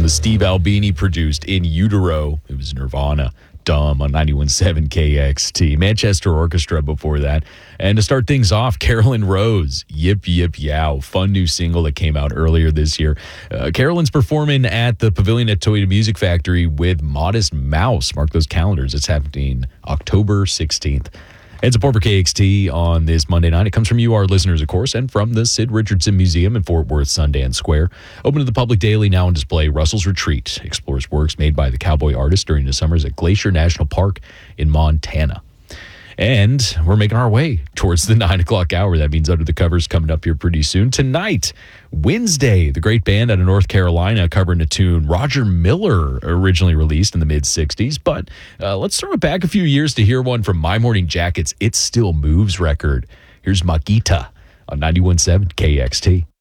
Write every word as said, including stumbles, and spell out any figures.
the Steve Albini produced In Utero. It was Nirvana. Dumb on ninety-one point seven K X T. Manchester Orchestra before that. And to start things off, Carolyn Rose, Yip Yip Yow. Fun new single that came out earlier this year. Uh, Carolyn's performing at the Pavilion at Toyota Music Factory with Modest Mouse. Mark those calendars. It's happening October sixteenth. And support for K X T on this Monday night. It comes from you, our listeners, of course, and from the Sid Richardson Museum in Fort Worth Sundance Square. Open to the public daily, now on display. Russell's Retreat explores works made by the cowboy artist during the summers at Glacier National Park in Montana. And we're making our way towards the nine o'clock hour. That means Under the Covers coming up here pretty soon. Tonight, Wednesday, the great band out of North Carolina covering a tune Roger Miller originally released in the mid-sixties. But uh, let's throw it back a few years to hear one from My Morning Jacket's It Still Moves record. Here's Makita on ninety-one point seven K X T.